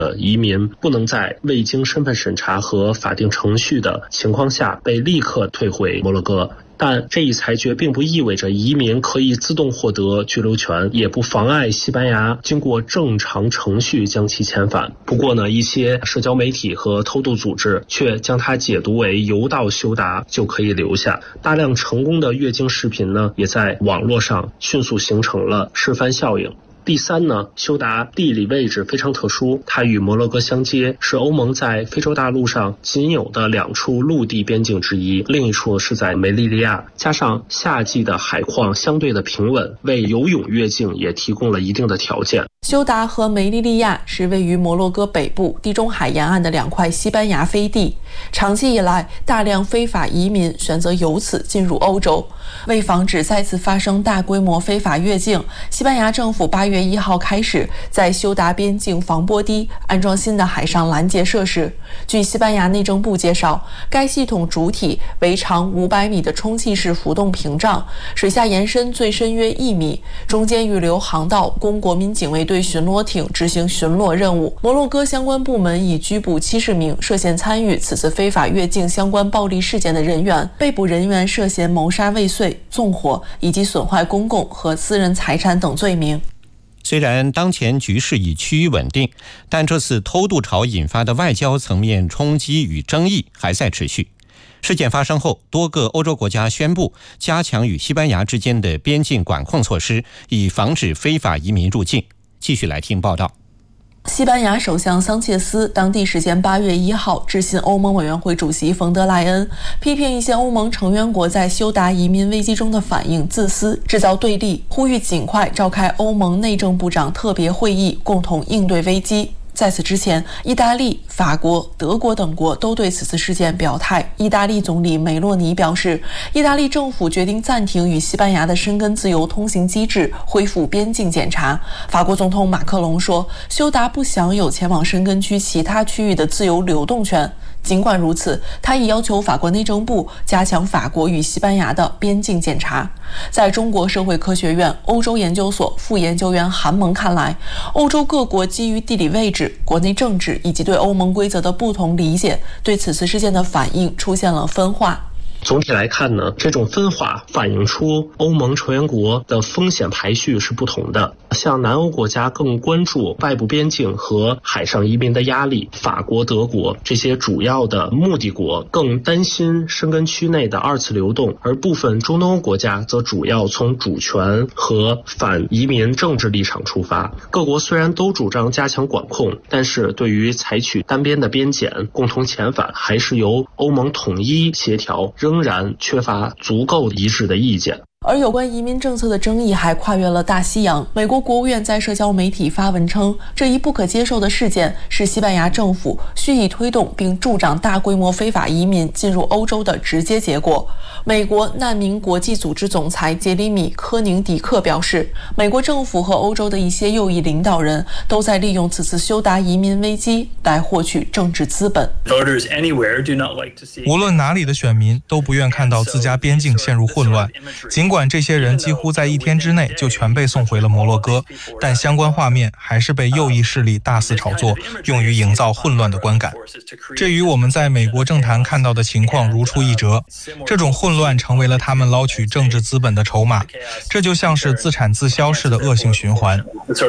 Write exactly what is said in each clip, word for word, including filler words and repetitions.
呃，移民不能在未经身份审查和法定程序的情况下被立刻退回摩洛哥。但这一裁决并不意味着移民可以自动获得居留权，也不妨碍西班牙经过正常程序将其遣返。不过呢，一些社交媒体和偷渡组织却将它解读为游到休达就可以留下。大量成功的越境视频呢，也在网络上迅速形成了示范效应。第三呢，休达地理位置非常特殊，它与摩洛哥相接，是欧盟在非洲大陆上仅有的两处陆地边境之一，另一处是在梅利利亚。加上夏季的海况相对的平稳，为游泳越境也提供了一定的条件。 休达和梅利利亚是位于摩洛哥北部地中海沿岸的两块西班牙飞地，长期以来，大量非法移民选择由此进入欧洲。为防止再次发生大规模非法越境，西班牙政府八月一号开始在休达边境防波堤安装新的海上拦截设施。据西班牙内政部介绍，该系统主体为长五百米的充气式浮动屏障，水下延伸最深约一米，中间预留航道供国民警卫队巡逻艇执行巡逻任务。摩洛哥相关部门已拘捕七十名涉嫌参与此次非法越境相关暴力事件的人员，被捕人员涉嫌谋杀未遂、纵火以及损坏公共和私人财产等罪名。 虽然当前局势已趋于稳定，但这次偷渡潮引发的外交层面冲击与争议还在持续。事件发生后，多个欧洲国家宣布加强与西班牙之间的边境管控措施，以防止非法移民入境。继续来听报道。 西班牙首相桑切斯当地时间八月一号致信欧盟委员会主席冯德莱恩，批评一些欧盟成员国在休达移民危机中的反应自私，制造对立，呼吁尽快召开欧盟内政部长特别会议，共同应对危机。在此之前，意大利、法国、德国等国都对此次事件表态。意大利总理梅洛尼表示，意大利政府决定暂停与西班牙的申根自由通行机制，恢复边境检查。法国总统马克龙说，休达不享有前往申根区其他区域的自由流动权。尽管如此，他已要求法国内政部加强法国与西班牙的边境检查。在中国社会科学院欧洲研究所副研究员韩萌看来，欧洲各国基于地理位置、国内政治以及对欧盟规则的不同理解，对此次事件的反应出现了分化。 总体来看呢，这种分化反映出欧盟成员国的风险排序是不同的。像南欧国家更关注外部边境和海上移民的压力，法国、德国这些主要的目的国更担心申根区内的二次流动，而部分中东欧国家则主要从主权和反移民政治立场出发。各国虽然都主张加强管控，但是对于采取单边的边检、共同遣返，还是由欧盟统一协调，仍然缺乏足够一致的意见。 而有关移民政策的争议还跨越了大西洋。美国国务院在社交媒体发文称，这一不可接受的事件是西班牙政府蓄意推动并助长大规模非法移民进入欧洲的直接结果。美国难民国际组织总裁杰里米·科宁迪克表示，美国政府和欧洲的一些右翼领导人都在利用此次休达移民危机来获取政治资本。 无论哪里的选民都不愿看到自家边境陷入混乱，尽管这些人几乎在一天之内就全被送回了摩洛哥，但相关画面还是被右翼势力大肆炒作，用于营造混乱的观感。这与我们在美国政坛看到的情况如出一辙，这种混乱成为了他们捞取政治资本的筹码，这就像是自产自销式的恶性循环。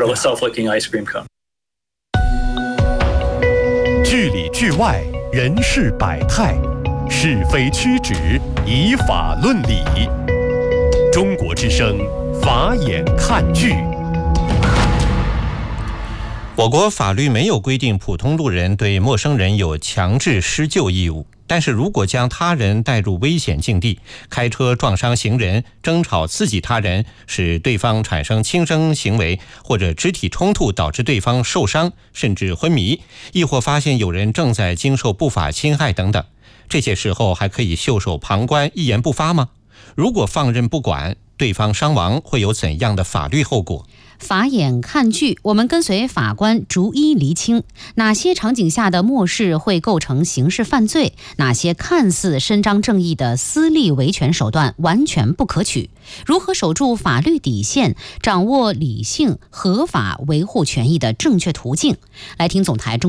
剧里剧外，人事百态，是非曲直，以法论理。中国之声，法眼看剧。 我国法律没有规定普通路人对陌生人有强制施救义务，但是如果将他人带入危险境地，开车撞伤行人，争吵刺激他人，使对方产生轻生行为，或者肢体冲突导致对方受伤甚至昏迷，亦或发现有人正在经受不法侵害等等，这些时候还可以袖手旁观一言不发吗？如果放任不管，对方伤亡会有怎样的法律后果？ 法眼看剧，我们跟随法官逐一厘清哪些场景下的漠视会构成刑事犯罪，哪些看似伸张正义的私利维权手段完全不可取，如何守住法律底线，掌握理性合法维护权益的正确途径。来听总台中